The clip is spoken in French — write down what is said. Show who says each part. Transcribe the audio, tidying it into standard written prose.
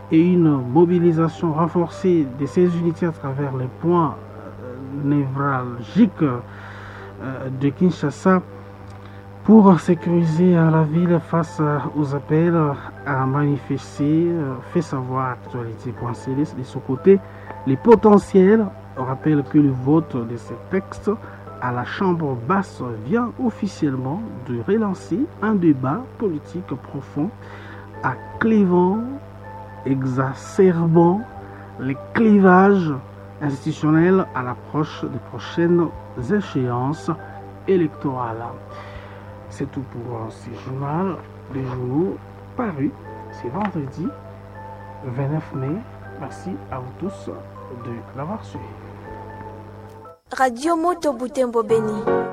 Speaker 1: et une mobilisation renforcée de ces unités à travers les points névralgiques de Kinshasa pour sécuriser la ville face aux appels à manifester, fait savoir Actualité.cd. De son côté, les potentiels rappellent que le vote de ces textes à la Chambre basse vient officiellement de relancer un débat politique profond à clivant, exacerbant les clivages institutionnels à l'approche des prochaines échéances électorales. C'est tout pour ce journal des journaux paru ce vendredi 29 mai. Merci à vous tous de l'avoir suivi.
Speaker 2: Radio Moto Butembo Beni.